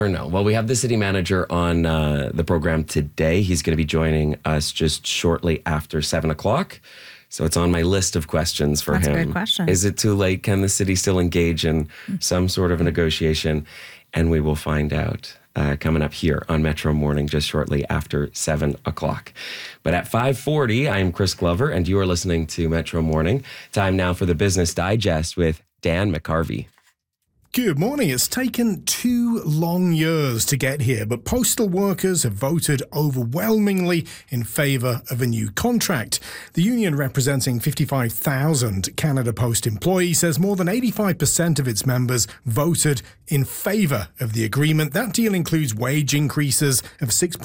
Or no? Well, we have the city manager on the program today. He's going to be joining us just shortly after 7 o'clock. So it's on my list of questions for him. That's a great question. Is it too late? Can the city still engage in some sort of a negotiation? And we will find out coming up here on Metro Morning just shortly after 7 o'clock. But at 5:40, I am Chris Glover, and you are listening to Metro Morning. Time now for the Business Digest with Dan McCarvey. Good morning. It's taken 2 long years to get here, but postal workers have voted overwhelmingly in favour of a new contract. The union, representing 55,000 Canada Post employees, says more than 85% of its members voted in favour of the agreement. That deal includes wage increases of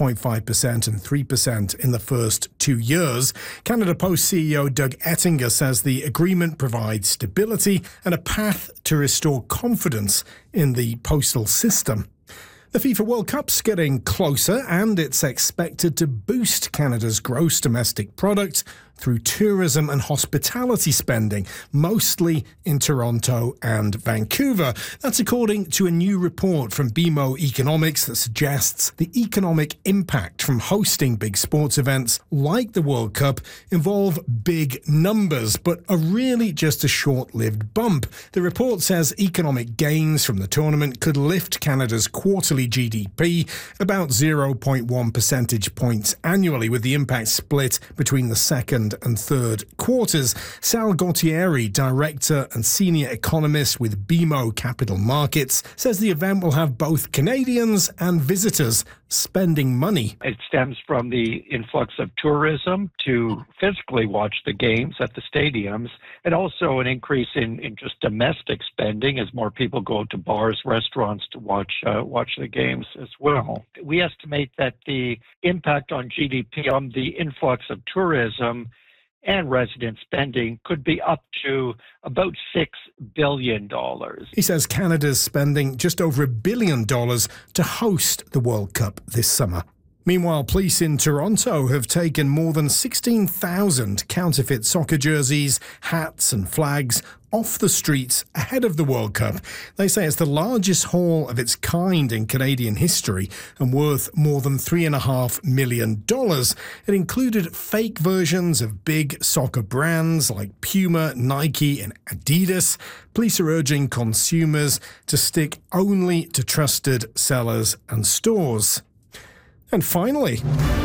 6.5% and 3% in the first 2 years. Canada Post CEO Doug Ettinger says the agreement provides stability and a path to restore confidence in the postal system. The FIFA World Cup's getting closer, and it's expected to boost Canada's gross domestic product through tourism and hospitality spending, mostly in Toronto and Vancouver. That's according to a new report from BMO Economics that suggests the economic impact from hosting big sports events like the World Cup involve big numbers, but are really just a short-lived bump. The report says economic gains from the tournament could lift Canada's quarterly GDP about 0.1 percentage points annually, with the impact split between the second and third quarters. Sal Gautieri, director and senior economist with BMO Capital Markets, says the event will have both Canadians and visitors spending money. It stems from the influx of tourism to physically watch the games at the stadiums, and also an increase in just domestic spending as more people go to bars, restaurants to watch the games as well. We estimate that the impact on GDP on the influx of tourism and resident spending could be up to about $6 billion. He says Canada's spending just over $1 billion to host the World Cup this summer. Meanwhile, police in Toronto have taken more than 16,000 counterfeit soccer jerseys, hats and flags off the streets ahead of the World Cup. They say it's the largest haul of its kind in Canadian history and worth more than $3.5 million. It included fake versions of big soccer brands like Puma, Nike and Adidas. Police are urging consumers to stick only to trusted sellers and stores. And finally...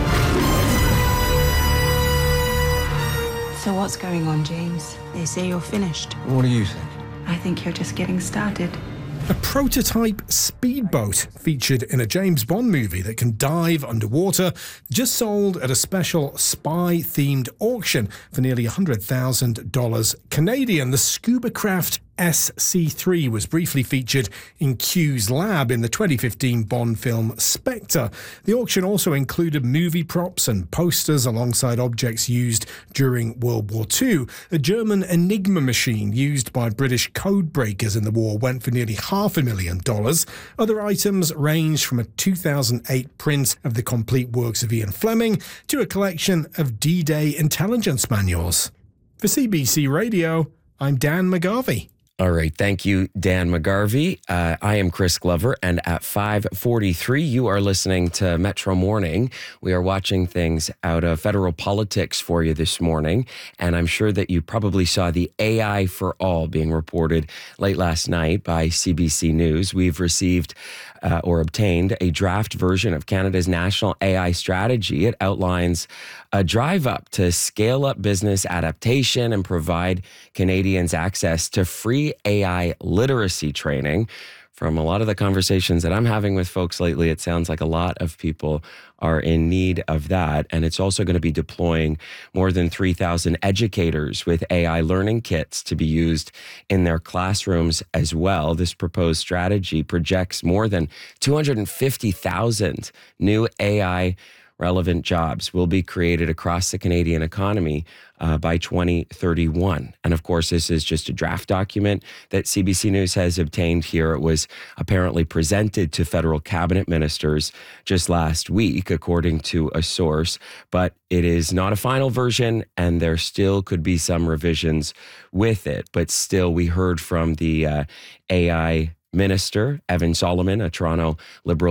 So what's going on, James? They say you're finished. What do you think? I think you're just getting started. A prototype speedboat featured in a James Bond movie that can dive underwater just sold at a special spy-themed auction for nearly $100,000 Canadian. The scuba craft SC3 was briefly featured in Q's lab in the 2015 Bond film Spectre. The auction also included movie props and posters alongside objects used during World War II. A German Enigma machine used by British code breakers in the war went for nearly $500,000. Other items ranged from a 2008 print of the complete works of Ian Fleming to a collection of D-Day intelligence manuals. For CBC Radio, I'm Dan McGarvey. All right. Thank you, Dan McGarvey. I am Chris Glover, and at 5:43, you are listening to Metro Morning. We are watching things out of federal politics for you this morning, and I'm sure that you probably saw the AI for All being reported late last night by CBC News. We've received or obtained a draft version of Canada's national AI strategy. It outlines a drive up to scale up business adaptation and provide Canadians access to free AI literacy training. From a lot of the conversations that I'm having with folks lately, it sounds like a lot of people are in need of that. And it's also going to be deploying more than 3,000 educators with AI learning kits to be used in their classrooms as well. This proposed strategy projects more than 250,000 new AI relevant jobs will be created across the Canadian economy by 2031. And of course, this is just a draft document that CBC News has obtained here. It was apparently presented to federal cabinet ministers just last week, according to a source, but it is not a final version and there still could be some revisions with it. But still, we heard from the AI Minister Evan Solomon, a Toronto Liberal